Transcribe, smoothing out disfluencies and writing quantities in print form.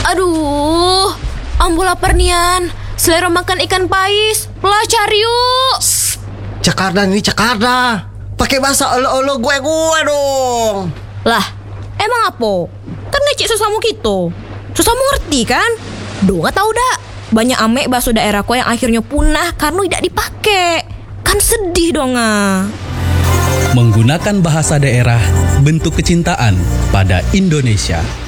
Aduh, ambo lapar nian. Selera makan ikan pais. Lah cari yuk. Jakarta ini Jakarta. Pakai bahasa olo-olo gue dong. Lah, emang apa? Kan ngecek sesamu gitu. Sesamu ngerti kan? Do nggak tahu dak. Banyak ame bakso daerahku yang akhirnya punah karena tidak dipakai. Kan sedih dong ah. Menggunakan bahasa daerah, bentuk kecintaan pada Indonesia.